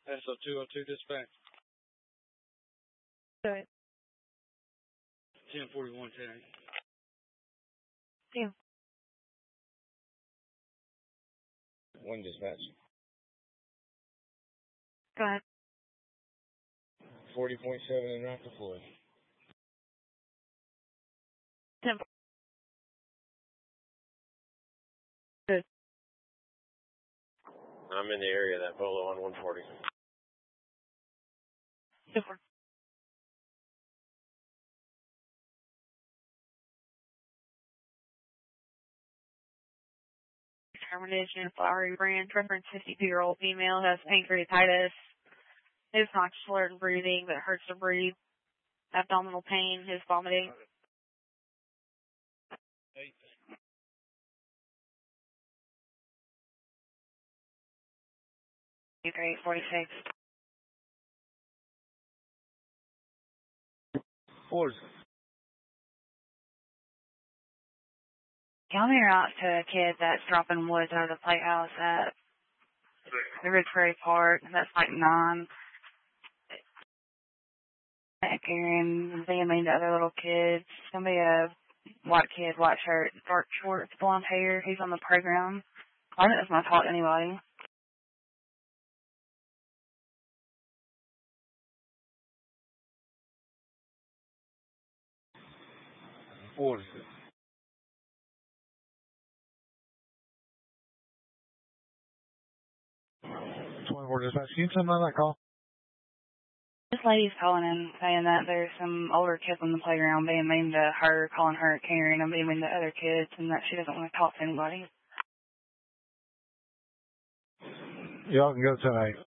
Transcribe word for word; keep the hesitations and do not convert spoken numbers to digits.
S O two oh two dispatch. Good. ten forty-one ten. Yeah. One dispatch. Go ahead. forty point seven in Raptor Floyd. ten. Good. I'm in the area of that Polo on one forty. Super. Termination, Flowery Branch, reference fifty-two-year-old female, has pancreatitis, is not slurred and breathing, but hurts to breathe, abdominal pain, is vomiting. Eight. eight forty-six. Fours. Tell me you're out to a kid that's dropping woods out of the playhouse at the Ridge Prairie Park. That's like nine. And being mean to other little kids. It's going to be a white kid, white shirt, dark shorts, blonde hair. He's on the program. I don't know if I'm talk to anybody. Fours. twenty-four dispatch. Can you tell me about that call? This lady's calling in saying that there's some older kids on the playground being mean to her, calling her Karen, and being mean to other kids, and that she doesn't want to talk to anybody. Y'all can go tonight.